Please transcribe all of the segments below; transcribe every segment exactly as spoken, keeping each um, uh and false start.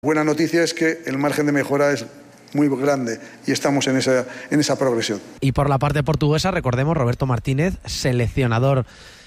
Buena noticia es que el margen de mejora es muy grande y estamos en esa, en esa progresión. Y por la parte portuguesa, recordemos, Roberto Martínez, seleccionador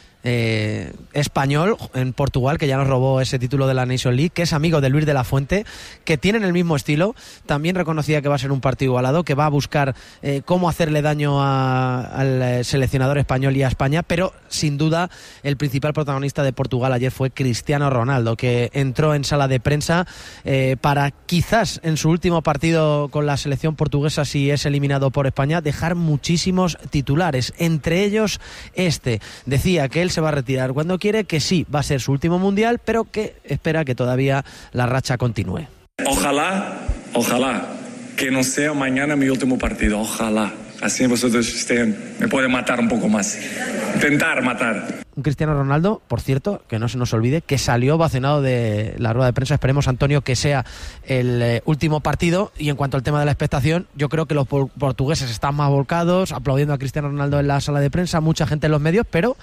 eh, español en Portugal, que ya nos robó ese título de la Nations League, que es amigo de Luis de la Fuente, que tienen el mismo estilo. También reconocía que va a ser un partido igualado, que va a buscar eh, cómo hacerle daño a, al seleccionador español y a España, pero sin duda el principal protagonista de Portugal ayer fue Cristiano Ronaldo, que entró en sala de prensa eh, para quizás en su último partido con la selección portuguesa, si es eliminado por España, dejar muchísimos titulares, entre ellos este. Decía que él se va a retirar cuando quiere, que sí, va a ser su último mundial, pero que espera que todavía la racha continúe. Ojalá, ojalá, que no sea mañana mi último partido, ojalá. Así vosotros estén, me pueden matar un poco más, intentar matar. Un Cristiano Ronaldo, por cierto, que no se nos olvide, que salió vacionado de la rueda de prensa. Esperemos, Antonio, que sea el eh, último partido. Y en cuanto al tema de la expectación, yo creo que los portugueses están más volcados, aplaudiendo a Cristiano Ronaldo en la sala de prensa, mucha gente en los medios, pero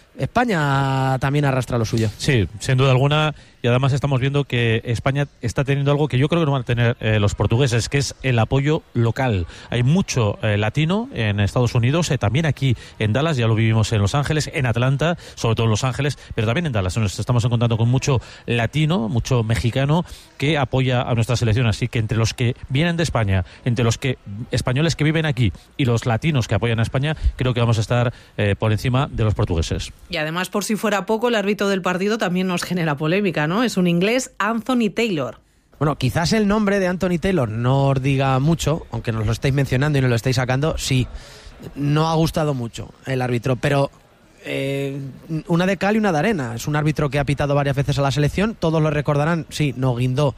España también arrastra lo suyo. Sí, sin duda alguna. Y además estamos viendo que España está teniendo algo que yo creo que no van a tener eh, los portugueses, que es el apoyo local. Hay mucho eh, latino en Estados Unidos, eh, también aquí en Dallas, ya lo vivimos en Los Ángeles, en Atlanta, sobre todo en Los Ángeles, pero también en Dallas. Nos estamos encontrando con mucho latino, mucho mexicano que apoya a nuestra selección. Así que entre los que vienen de España, entre los que españoles que viven aquí y los latinos que apoyan a España, creo que vamos a estar eh, por encima de los portugueses. Y además, por si fuera poco, el árbitro del partido también nos genera polémica, ¿no? Es un inglés, Anthony Taylor. Bueno, quizás el nombre de Anthony Taylor no os diga mucho, aunque nos lo estáis mencionando y nos lo estáis sacando. Sí, no ha gustado mucho el árbitro, pero eh, una de cal y una de arena. Es un árbitro que ha pitado varias veces a la selección, todos lo recordarán. Sí, no guindó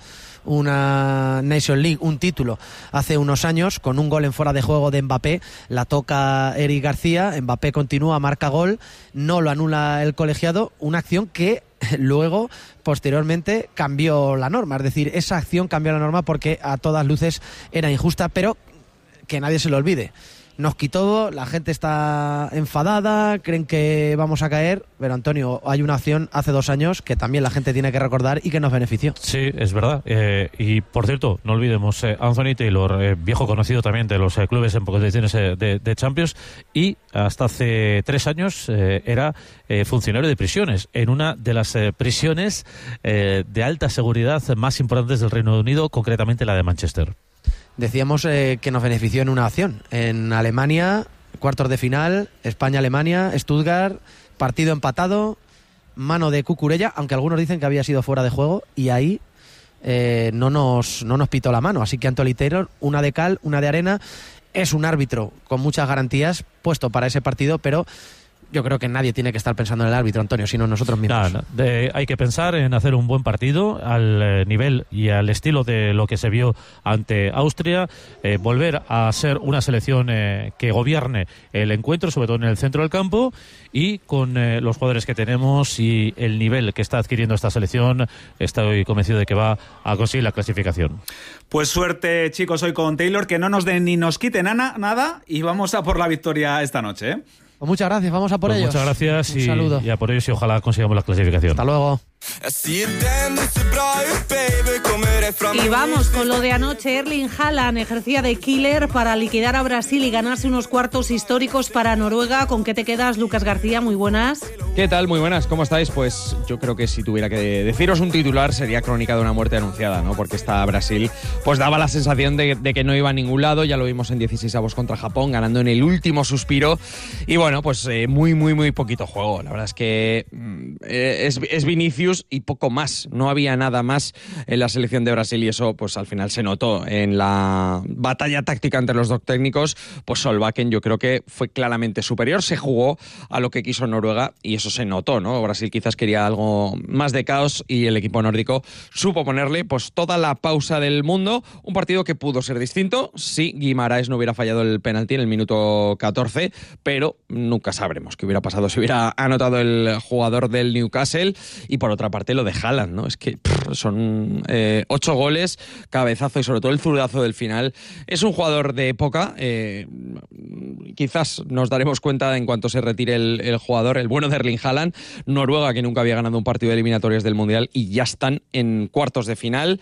una Nations League, un título hace unos años con un gol en fuera de juego de Mbappé. La toca Eric García, Mbappé continúa, marca gol, no lo anula el colegiado, una acción que luego, posteriormente, cambió la norma. Es decir, esa acción cambió la norma porque a todas luces era injusta, pero que nadie se lo olvide. Nos quitó, la gente está enfadada, creen que vamos a caer, pero Antonio, hay una acción hace dos años que también la gente tiene que recordar y que nos benefició. Sí, es verdad. Eh, y por cierto, no olvidemos, eh, Anthony Taylor, eh, viejo conocido también de los eh, clubes en competiciones eh, de, de Champions, y hasta hace tres años eh, era eh, funcionario de prisiones, en una de las eh, prisiones eh, de alta seguridad más importantes del Reino Unido, concretamente la de Manchester. Decíamos eh, que nos benefició en una acción. En Alemania, cuartos de final, España-Alemania, Stuttgart, partido empatado, mano de Cucurella, aunque algunos dicen que había sido fuera de juego, y ahí eh, no nos, no nos pitó la mano. Así que Anthony Taylor, una de cal, una de arena, es un árbitro con muchas garantías puesto para ese partido, pero yo creo que nadie tiene que estar pensando en el árbitro, Antonio, sino nosotros mismos. No, no. De, hay que pensar en hacer un buen partido al eh, nivel y al estilo de lo que se vio ante Austria, eh, volver a ser una selección eh, que gobierne el encuentro, sobre todo en el centro del campo, y con eh, los jugadores que tenemos y el nivel que está adquiriendo esta selección, estoy convencido de que va a conseguir la clasificación. Pues suerte, chicos, hoy con Taylor, que no nos den ni nos quiten nada, nada y vamos a por la victoria esta noche, ¿eh? Pues muchas gracias, vamos a por pues ellos. Muchas gracias y, saludo. y a por ellos y ojalá consigamos la clasificación. Hasta luego. Y vamos con lo de anoche. Erling Haaland ejercía de killer para liquidar a Brasil y ganarse unos cuartos históricos para Noruega. ¿Con qué te quedas, Lucas García? Muy buenas. ¿Qué tal? Muy buenas, ¿cómo estáis? Pues yo creo que si tuviera que deciros un titular sería crónica de una muerte anunciada, ¿no? Porque esta Brasil pues daba la sensación de, de que no iba a ningún lado. Ya lo vimos en dieciséis avos contra Japón, ganando en el último suspiro. Y bueno, pues eh, muy, muy, muy poquito juego. La verdad es que eh, es, es Vinicius y poco más. No había nada más en la selección de Brasil y eso pues al final se notó en la batalla táctica entre los dos técnicos. Pues Solbakken yo creo que fue claramente superior, se jugó a lo que quiso Noruega y eso se notó, ¿no? Brasil quizás quería algo más de caos y el equipo nórdico supo ponerle pues toda la pausa del mundo. Un partido que pudo ser distinto si Guimaraes no hubiera fallado el penalti en el minuto catorce, pero nunca sabremos qué hubiera pasado si hubiera anotado el jugador del Newcastle. Y por otra parte lo de Haaland, ¿no? Es que pff, son eh, ocho goles, cabezazo y sobre todo el zurdazo del final. Es un jugador de época, eh, quizás nos daremos cuenta en cuanto se retire el, el jugador, el bueno de Erling Haaland. Noruega, que nunca había ganado un partido de eliminatorias del Mundial y ya están en cuartos de final.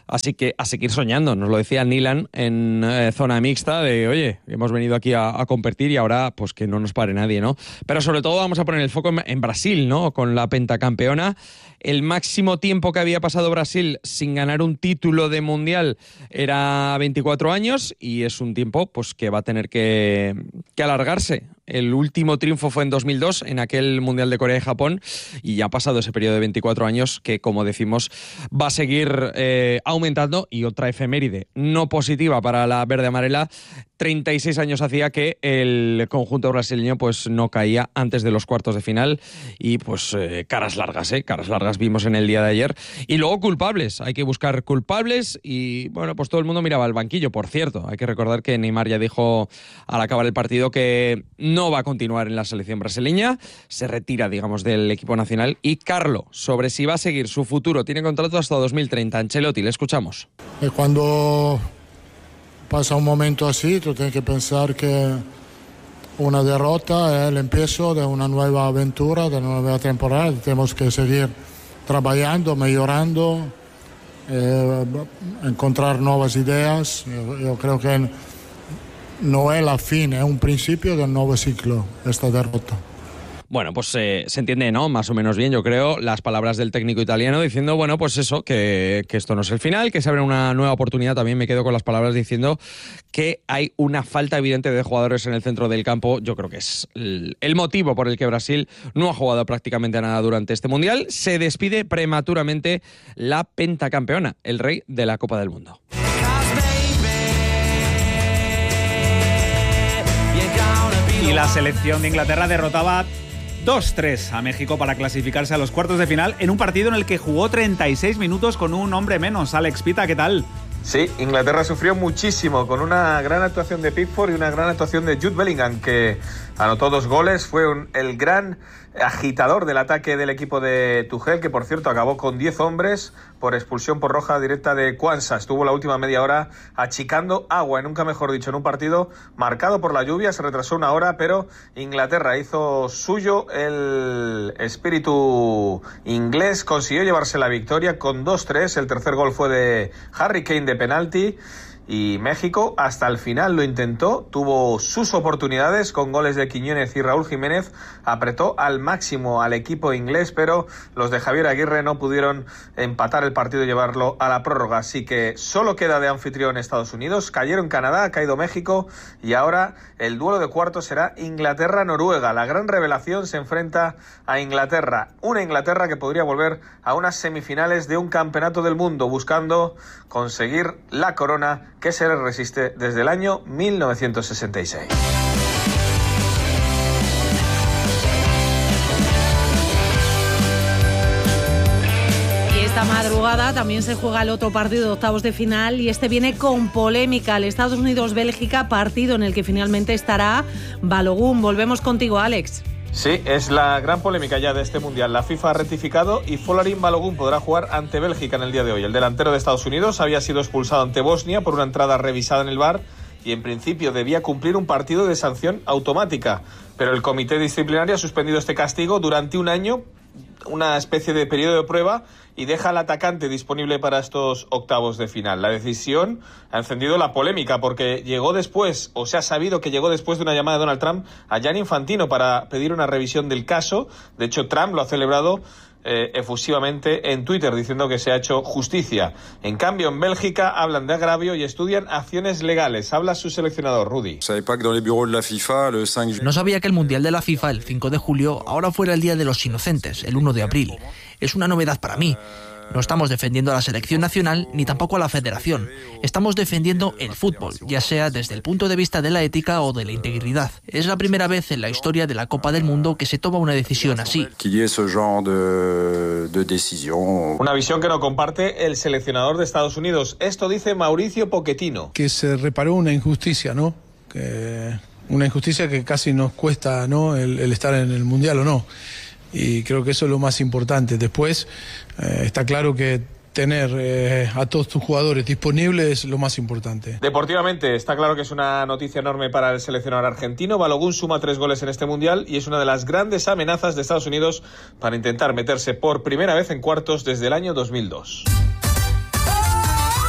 Así que a seguir soñando, nos lo decía Nilan en eh, zona mixta, de oye, hemos venido aquí a, a competir y ahora pues que no nos pare nadie, ¿no? Pero sobre todo vamos a poner el foco en, en Brasil, ¿no? Con la pentacampeona. El máximo tiempo que había pasado Brasil sin ganar un título de mundial era veinticuatro años y es un tiempo pues que va a tener que, que alargarse. El último triunfo fue en dos mil dos, en aquel Mundial de Corea y Japón, y ya ha pasado ese periodo de veinticuatro años que, como decimos, va a seguir eh, aumentando. Y otra efeméride no positiva para la verde-amarela, treinta y seis años hacía que el conjunto brasileño pues no caía antes de los cuartos de final y pues eh, caras largas, ¿eh? Caras largas vimos en el día de ayer. Y luego culpables, hay que buscar culpables y bueno, pues todo el mundo miraba al banquillo. Por cierto, hay que recordar que Neymar ya dijo al acabar el partido que no va a continuar en la selección brasileña, se retira, digamos, del equipo nacional. Y Carlo, sobre si va a seguir su futuro, tiene contrato hasta dos mil treinta. Ancelotti, le escuchamos. Y cuando pasa un momento así, tú tienes que pensar que una derrota es el empiezo de una nueva aventura, de una nueva temporada. Tenemos que seguir trabajando, mejorando, eh, encontrar nuevas ideas. Yo, yo creo que no es la fin, es un principio del nuevo ciclo, esta derrota. Bueno, pues eh, se entiende, ¿no? Más o menos bien, yo creo, las palabras del técnico italiano diciendo, bueno, pues eso, que, que esto no es el final, que se abre una nueva oportunidad. También me quedo con las palabras diciendo que hay una falta evidente de jugadores en el centro del campo. Yo creo que es el, el motivo por el que Brasil no ha jugado prácticamente nada durante este Mundial. Se despide prematuramente la pentacampeona, el rey de la Copa del Mundo. Y la selección de Inglaterra derrotaba dos tres a México para clasificarse a los cuartos de final en un partido en el que jugó treinta y seis minutos con un hombre menos. Alex Pita, ¿qué tal? Sí, Inglaterra sufrió muchísimo con una gran actuación de Pickford y una gran actuación de Jude Bellingham, que anotó dos goles, fue un, el gran agitador del ataque del equipo de Tuchel, que por cierto acabó con diez hombres por expulsión por roja directa de Kwanza. Estuvo la última media hora achicando agua, nunca mejor dicho, en un partido marcado por la lluvia. Se retrasó una hora, pero Inglaterra hizo suyo el espíritu inglés, consiguió llevarse la victoria con dos tres. El tercer gol fue de Harry Kane de penalti. Y México hasta el final lo intentó, tuvo sus oportunidades con goles de Quiñónez y Raúl Jiménez, apretó al máximo al equipo inglés, pero los de Javier Aguirre no pudieron empatar el partido y llevarlo a la prórroga. Así que solo queda de anfitrión Estados Unidos, cayeron Canadá, ha caído México y ahora el duelo de cuartos será Inglaterra-Noruega. La gran revelación se enfrenta a Inglaterra, una Inglaterra que podría volver a unas semifinales de un campeonato del mundo buscando conseguir la corona que se le resiste desde el año mil novecientos sesenta y seis. Y esta madrugada también se juega el otro partido de octavos de final y este viene con polémica. El Estados Unidos-Bélgica, partido en el que finalmente estará Balogun. Volvemos contigo, Alex. Sí, es la gran polémica ya de este Mundial. La FIFA ha rectificado y Folarin Balogun podrá jugar ante Bélgica en el día de hoy. El delantero de Estados Unidos había sido expulsado ante Bosnia por una entrada revisada en el V A R y en principio debía cumplir un partido de sanción automática. Pero el comité disciplinario ha suspendido este castigo durante un año, una especie de periodo de prueba, y deja al atacante disponible para estos octavos de final. La decisión ha encendido la polémica porque llegó después, o se ha sabido que llegó después de una llamada de Donald Trump a Gianni Infantino para pedir una revisión del caso. De hecho, Trump lo ha celebrado eh, efusivamente en Twitter, diciendo que se ha hecho justicia. En cambio, en Bélgica hablan de agravio y estudian acciones legales. Habla su seleccionador, Rudy. No sabía que el Mundial de la FIFA, el cinco de julio, ahora fuera el Día de los Inocentes, el uno de abril. Es una novedad para mí. No estamos defendiendo a la selección nacional ni tampoco a la federación. Estamos defendiendo el fútbol, ya sea desde el punto de vista de la ética o de la integridad. Es la primera vez en la historia de la Copa del Mundo que se toma una decisión así. Una visión que no comparte el seleccionador de Estados Unidos. Esto dice Mauricio Pochettino. Que se reparó una injusticia, ¿no? Que una injusticia que casi nos cuesta, ¿no? El, el estar en el Mundial o no. Y creo que eso es lo más importante. Después, eh, está claro que tener eh, a todos tus jugadores disponibles es lo más importante. Deportivamente, está claro que es una noticia enorme para el seleccionador argentino. Balogun suma tres goles en este Mundial y es una de las grandes amenazas de Estados Unidos para intentar meterse por primera vez en cuartos desde el año dos mil dos.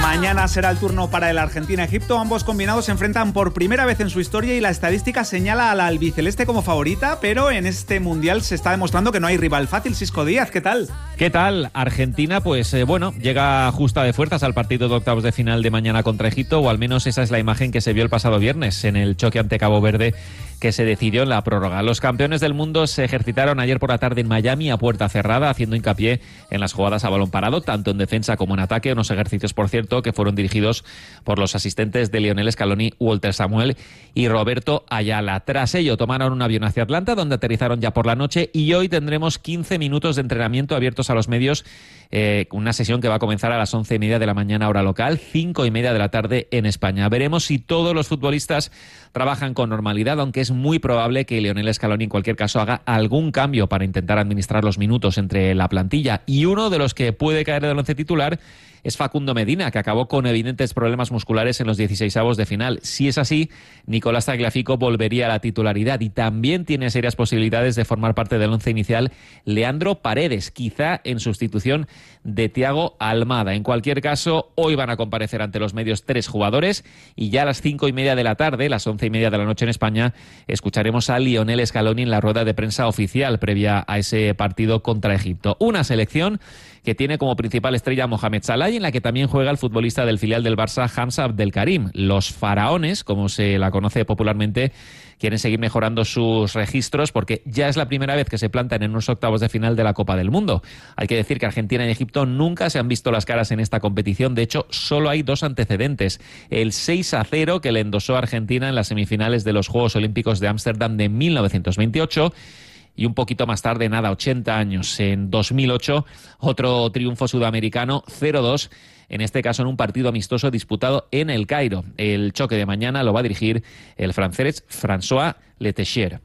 Mañana será el turno para el Argentina-Egipto. Ambos combinados se enfrentan por primera vez en su historia y la estadística señala a la albiceleste como favorita, pero en este Mundial se está demostrando que no hay rival fácil. Sisco Díaz, ¿qué tal? ¿Qué tal? Argentina, pues eh, bueno, llega justa de fuerzas al partido de octavos de final de mañana contra Egipto, o al menos esa es la imagen que se vio el pasado viernes en el choque ante Cabo Verde, que se decidió en la prórroga. Los campeones del mundo se ejercitaron ayer por la tarde en Miami a puerta cerrada, haciendo hincapié en las jugadas a balón parado, tanto en defensa como en ataque, unos ejercicios, por cierto, que fueron dirigidos por los asistentes de Lionel Scaloni, Walter Samuel y Roberto Ayala. Tras ello, tomaron un avión hacia Atlanta, donde aterrizaron ya por la noche, y hoy tendremos quince minutos de entrenamiento abiertos a los medios, eh, una sesión que va a comenzar a las once y media de la mañana hora local, cinco y media de la tarde en España. Veremos si todos los futbolistas trabajan con normalidad, aunque es muy probable que Lionel Scaloni en cualquier caso haga algún cambio para intentar administrar los minutos entre la plantilla, y uno de los que puede caer del once titular es Facundo Medina, que acabó con evidentes problemas musculares en los dieciseisavos de final. Si es así, Nicolás Tagliafico volvería a la titularidad, y también tiene serias posibilidades de formar parte del once inicial Leandro Paredes, quizá en sustitución de Thiago Almada. En cualquier caso, hoy van a comparecer ante los medios tres jugadores, y ya a las cinco y media de la tarde, las once y media de la noche en España, escucharemos a Lionel Scaloni en la rueda de prensa oficial previa a ese partido contra Egipto. Una selección que tiene como principal estrella a Mohamed Salah y en la que también juega el futbolista del filial del Barça, Hamza Abdelkarim. Los faraones, como se la conoce popularmente, quieren seguir mejorando sus registros porque ya es la primera vez que se plantan en unos octavos de final de la Copa del Mundo. Hay que decir que Argentina y Egipto nunca se han visto las caras en esta competición. De hecho, solo hay dos antecedentes. El seis a cero que le endosó Argentina en las semifinales de los Juegos Olímpicos de Ámsterdam de mil novecientos veintiocho, y un poquito más tarde, nada, ochenta años, en dos mil ocho, otro triunfo sudamericano, cero dos, en este caso en un partido amistoso disputado en El Cairo. El choque de mañana lo va a dirigir el francés François Letessier.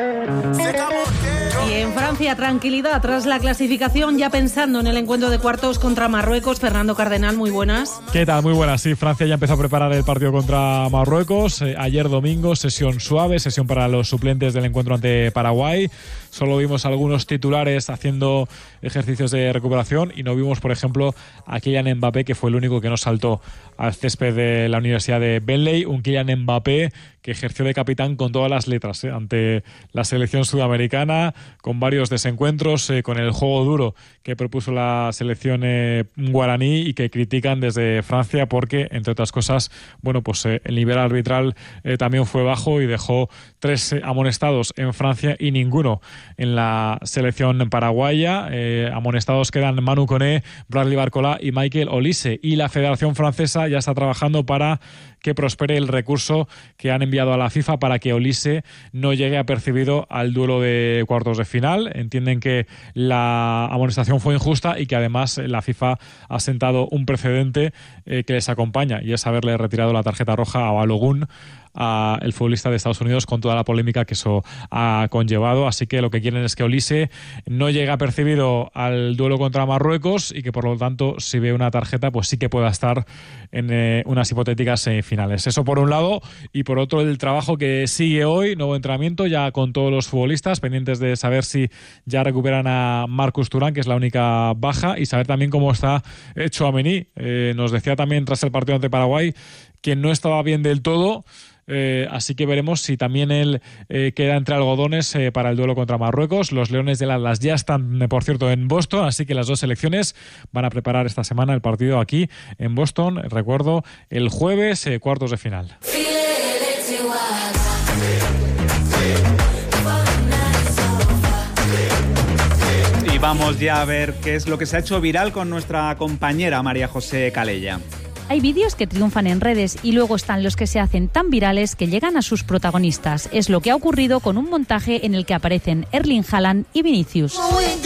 Y en Francia, tranquilidad tras la clasificación, ya pensando en el encuentro de cuartos contra Marruecos. Fernando Cardenal, muy buenas. ¿Qué tal? Muy buenas. Sí, Francia ya empezó a preparar el partido contra Marruecos. Eh, ayer domingo, sesión suave, sesión para los suplentes del encuentro ante Paraguay. Solo vimos algunos titulares haciendo ejercicios de recuperación y no vimos, por ejemplo, a Kylian Mbappé, que fue el único que no saltó al césped de la Universidad de Benley. Un Kylian Mbappé que ejerció de capitán con todas las letras, ¿eh? ante la selección sudamericana, con varios desencuentros, eh, con el juego duro que propuso la selección eh, guaraní y que critican desde Francia porque, entre otras cosas, bueno, pues eh, el nivel arbitral eh, también fue bajo y dejó tres eh, amonestados en Francia y ninguno en la selección paraguaya. Eh, amonestados quedan Manu Koné, Bradley Barcola y Michael Olise, y la Federación Francesa ya está trabajando para que prospere el recurso que han enviado a la FIFA para que Olise no llegue apercibido al duelo de cuartos de final. Entienden que la amonestación fue injusta y que además la FIFA ha sentado un precedente eh, que les acompaña, y es haberle retirado la tarjeta roja a Balogun, a el futbolista de Estados Unidos, con toda la polémica que eso ha conllevado. Así que lo que quieren es que Olise no llegue apercibido al duelo contra Marruecos y que, por lo tanto, si ve una tarjeta, pues sí que pueda estar en eh, unas hipotéticas semifinales. Eso por un lado, y por otro el trabajo que sigue hoy, nuevo entrenamiento ya con todos los futbolistas, pendientes de saber si ya recuperan a Marcus Thuram, que es la única baja, y saber también cómo está Tchouaméni. Eh, nos decía también tras el partido ante Paraguay que no estaba bien del todo. Eh, así que veremos si también él eh, queda entre algodones eh, para el duelo contra Marruecos. Los Leones del Atlas ya están, eh, por cierto, en Boston, así que las dos selecciones van a preparar esta semana el partido aquí en Boston. Recuerdo, el jueves, eh, cuartos de final. Y vamos ya a ver qué es lo que se ha hecho viral con nuestra compañera María José Calella. Hay vídeos que triunfan en redes y luego están los que se hacen tan virales que llegan a sus protagonistas. Es lo que ha ocurrido con un montaje en el que aparecen Erling Haaland y Vinicius.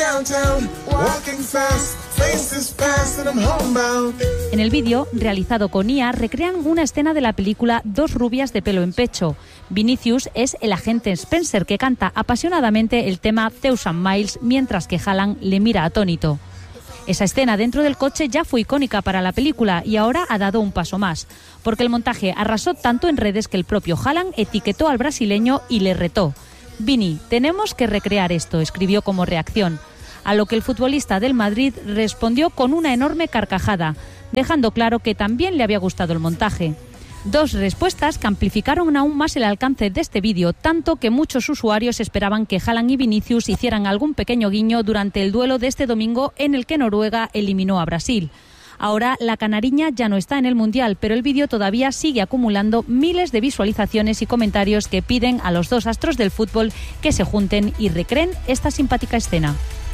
En el vídeo, realizado con I A, recrean una escena de la película Dos rubias de pelo en pecho. Vinicius es el agente Spencer que canta apasionadamente el tema Thousand Miles mientras que Haaland le mira atónito. Esa escena dentro del coche ya fue icónica para la película y ahora ha dado un paso más, porque el montaje arrasó tanto en redes que el propio Haaland etiquetó al brasileño y le retó. Vini, tenemos que recrear esto, escribió como reacción, a lo que el futbolista del Madrid respondió con una enorme carcajada. dejando claro que también le había gustado el montaje. Dos respuestas que amplificaron aún más el alcance de este vídeo, tanto que muchos usuarios esperaban que Haaland y Vinicius hicieran algún pequeño guiño durante el duelo de este domingo en el que Noruega eliminó a Brasil. Ahora la canariña ya no está en el Mundial, pero el vídeo todavía sigue acumulando miles de visualizaciones y comentarios que piden a los dos astros del fútbol que se junten y recreen esta simpática escena.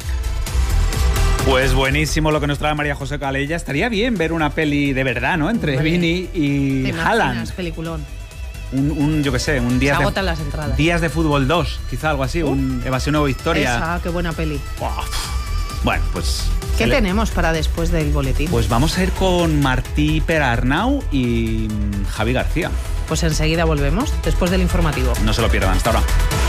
Pues buenísimo lo que nos trae María José Calella. Estaría bien ver una peli de verdad, ¿no? Entre vale. Vini y Haaland. Peliculón. Un, un, yo qué sé, un día Se agotan de, las entradas. Días de fútbol dos, quizá algo así, uh, un Evasión o Victoria. Esa, qué buena peli. Wow. Bueno, pues... ¿Qué le... tenemos para después del boletín? Pues vamos a ir con Martí Perarnau y Javi García. Pues enseguida volvemos, después del informativo. No se lo pierdan, hasta ahora.